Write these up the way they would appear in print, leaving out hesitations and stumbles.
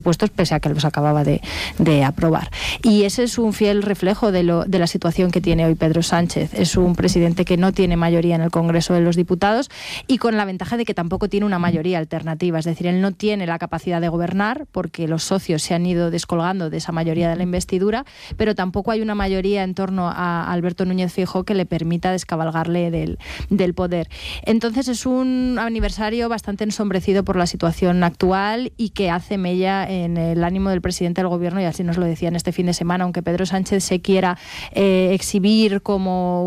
puestos pese a que los acababa de aprobar. Y ese es un fiel reflejo de la situación que tiene hoy Pedro Sánchez. Es un presidente que no tiene mayoría en el Congreso de los Diputados y con la ventaja de que tampoco tiene una mayoría alternativa. Es decir, él no tiene la capacidad de gobernar porque los socios se han ido descolgando de esa mayoría de la investidura, pero tampoco hay una mayoría en torno a Alberto Núñez Feijóo que le permita descabalgarle del poder. Entonces es un aniversario bastante ensombrecido por la situación actual y que hace mella en el ánimo del presidente del gobierno, y así nos lo decían este fin de semana. Aunque Pedro Sánchez se quiera exhibir como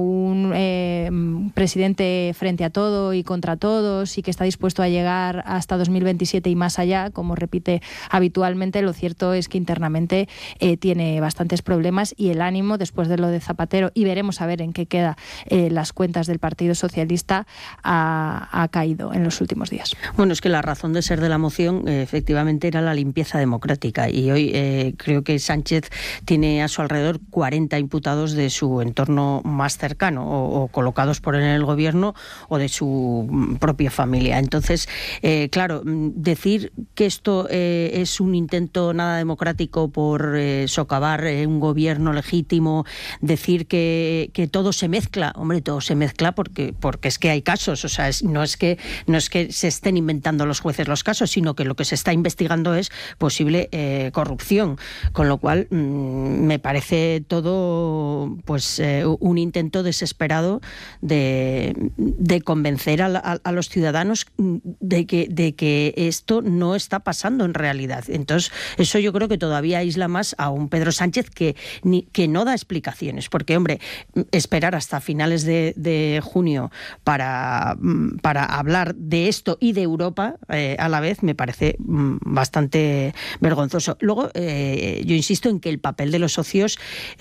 un presidente frente a todo y contra todos y que está dispuesto a llegar hasta 2027 y más allá, como repite habitualmente, lo cierto es que internamente tiene bastantes problemas y el ánimo, después de lo de Zapatero, y veremos a ver en qué queda las cuentas del Partido Socialista, ha caído en los últimos días. Bueno, es que la razón de ser de la moción efectivamente era la limpieza democrática y hoy creo que Sánchez tiene a su alrededor 40 imputados de su entorno más cercano o colocados por él en el gobierno o de su propia familia. Entonces, claro, decir que esto es un intento nada democrático por socavar un gobierno legítimo, decir que todo se mezcla, hombre, todo se mezcla porque es que hay casos, o sea, no es que se estén inventando los jueces los casos, sino que lo que se está investigando es posible corrupción, con lo cual me parece todo pues un intento desesperado de convencer a los ciudadanos de que esto no está pasando en realidad. Entonces eso yo creo que todavía aísla más a un Pedro Sánchez que no da explicaciones, porque hombre, esperar hasta finales de junio para hablar de esto y de Europa a la vez me parece bastante vergonzoso. Luego, yo insisto en que el papel de los socios,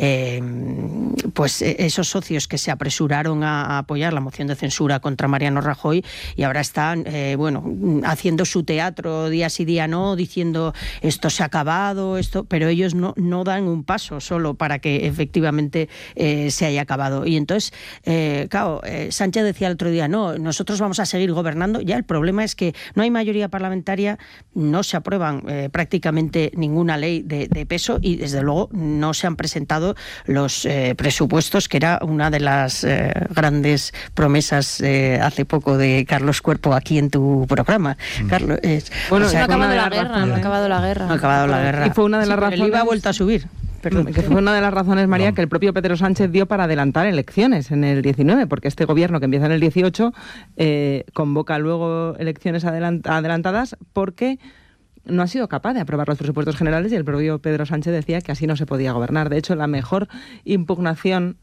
pues esos socios que se apresuraron a apoyar la moción de censura contra Mariano Rajoy y ahora están, haciendo su teatro día sí día no, diciendo esto se ha acabado, pero ellos no dan un paso solo para que efectivamente se haya acabado. Y entonces, claro, Sánchez decía el otro día, no, nosotros vamos a seguir gobernando. Ya el problema es que no hay mayoría parlamentaria, no se aprueban prácticamente ninguna ley de peso y desde luego no se han presentado los presupuestos, que era una de las grandes promesas hace poco de Carlos Cuerpo aquí en tu programa. Carlos, bueno, no ha acabado la guerra, no ha acabado la guerra. No ha acabado la guerra. Y fue una de las razones. El IVA ha vuelto a subir. Perdón, que fue una de las razones, María, que el propio Pedro Sánchez dio para adelantar elecciones en el 19, porque este gobierno que empieza en el 18 convoca luego elecciones adelantadas porque no ha sido capaz de aprobar los presupuestos generales y el propio Pedro Sánchez decía que así no se podía gobernar. De hecho, la mejor impugnación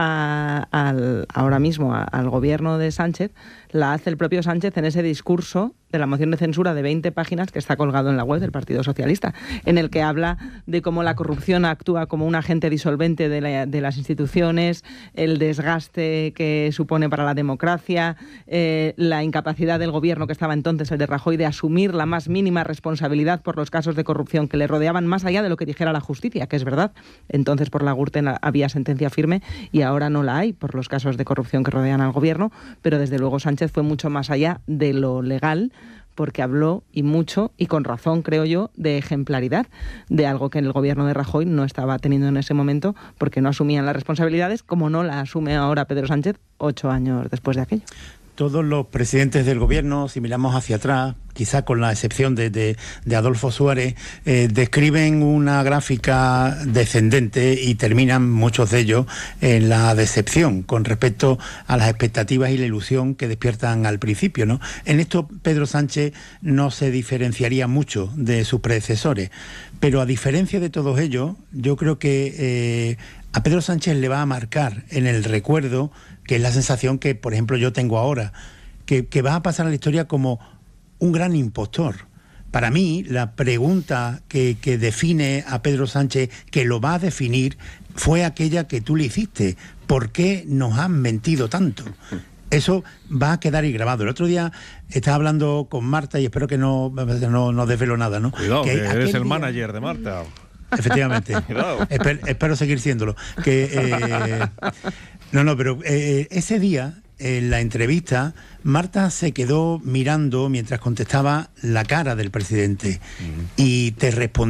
ahora mismo al gobierno de Sánchez la hace el propio Sánchez en ese discurso de la moción de censura de 20 páginas que está colgado en la web del Partido Socialista, en el que habla de cómo la corrupción actúa como un agente disolvente de las instituciones, el desgaste que supone para la democracia, la incapacidad del gobierno que estaba entonces, el de Rajoy, de asumir la más mínima responsabilidad por los casos de corrupción que le rodeaban, más allá de lo que dijera la justicia, que es verdad. Entonces por la Gürtel había sentencia firme y ahora no la hay por los casos de corrupción que rodean al gobierno, pero desde luego Sánchez fue mucho más allá de lo legal, porque habló, y mucho, y con razón creo yo, de ejemplaridad, de algo que en el gobierno de Rajoy no estaba teniendo en ese momento, porque no asumían las responsabilidades, como no la asume ahora Pedro Sánchez 8 años después de aquello. Todos los presidentes del gobierno, si miramos hacia atrás, quizá con la excepción de Adolfo Suárez, describen una gráfica descendente y terminan muchos de ellos en la decepción con respecto a las expectativas y la ilusión que despiertan al principio, ¿no? En esto Pedro Sánchez no se diferenciaría mucho de sus predecesores, pero a diferencia de todos ellos, yo creo que a Pedro Sánchez le va a marcar en el recuerdo, que es la sensación que, por ejemplo, yo tengo ahora, que va a pasar a la historia como un gran impostor. Para mí, la pregunta que define a Pedro Sánchez, que lo va a definir, fue aquella que tú le hiciste. ¿Por qué nos han mentido tanto? Eso va a quedar ahí grabado. El otro día estaba hablando con Marta y espero que no desvelo nada, ¿no? Cuidado, que eres el manager de Marta. Efectivamente. Espero seguir siéndolo. Pero ese día, en la entrevista, Marta se quedó mirando mientras contestaba la cara del presidente y te respondió.